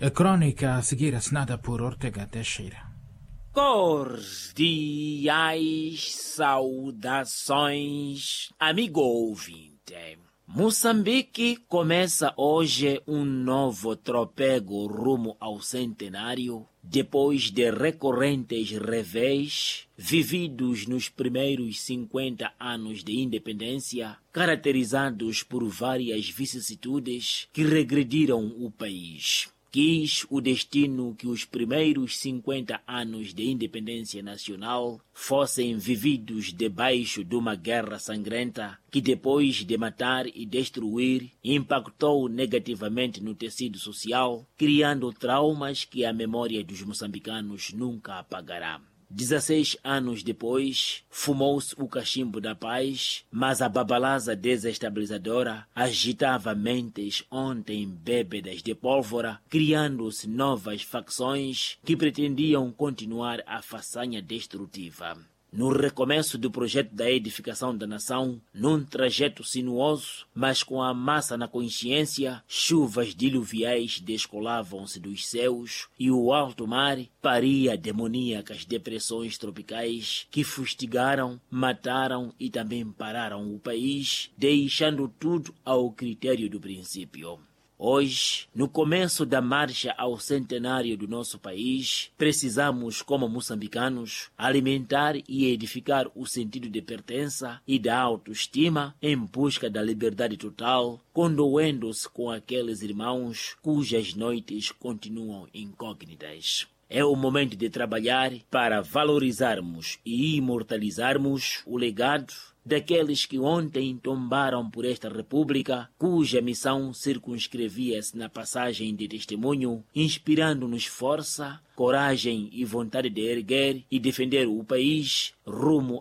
A crônica a seguir assinada por Ortega Teixeira. Cordiais saudações, amigo ouvinte. Moçambique começa hoje um novo tropego rumo ao centenário, depois de recorrentes revés vividos nos primeiros 50 anos de independência, caracterizados por várias vicissitudes que regrediram o país. Quis o destino que os primeiros 50 anos de independência nacional fossem vividos debaixo de uma guerra sangrenta que, depois de matar e destruir, impactou negativamente no tecido social, criando traumas que a memória dos moçambicanos nunca apagará. 16 anos depois, fumou-se o cachimbo da paz, mas a babalaza desestabilizadora agitava mentes ontem bêbadas de pólvora, criando-se novas facções que pretendiam continuar a façanha destrutiva. No recomeço do projeto da edificação da nação, num trajeto sinuoso, mas com a massa na consciência, chuvas diluviais descolavam-se dos céus e o alto mar paria demoníacas depressões tropicais que fustigaram, mataram e também pararam o país, deixando tudo ao critério do princípio. Hoje, no começo da marcha ao centenário do nosso país, precisamos, como moçambicanos, alimentar e edificar o sentido de pertença e da autoestima em busca da liberdade total, condoendo-se com aqueles irmãos cujas noites continuam incógnitas. É o momento de trabalhar para valorizarmos e imortalizarmos o legado daqueles que ontem tombaram por esta república, cuja missão circunscrevia-se na passagem de testemunho, inspirando-nos força, coragem e vontade de erguer e defender o país rumo